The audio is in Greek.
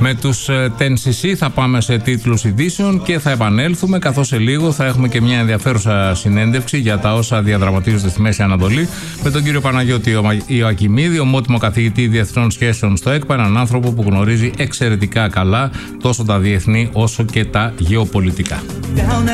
Με τους TNCC θα πάμε σε τίτλους ειδήσεων και θα επανέλθουμε, καθώς σε λίγο θα έχουμε και μια ενδιαφέρουσα συνέντευξη για τα όσα διαδραματίζονται στη Μέση Ανατολή με τον κύριο Παναγιώτη Ιωακιμίδη, ομότιμο καθηγητή διεθνών σχέσεων στο ΕΚΠΑ, έναν άνθρωπο που γνωρίζει εξαιρετικά καλά τόσο τα διεθνή όσο και τα γεωπολιτικά.